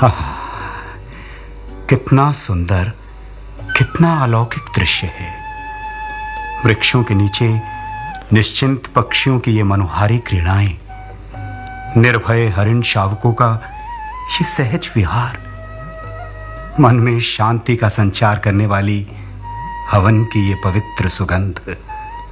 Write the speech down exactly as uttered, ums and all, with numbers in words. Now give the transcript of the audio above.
कितना सुंदर, कितना अलौकिक दृश्य है। वृक्षों के नीचे निश्चिंत पक्षियों की ये मनोहारी क्रीड़ाएं, निर्भय हरिण शावकों का ये सहज विहार, मन में शांति का संचार करने वाली हवन की ये पवित्र सुगंध।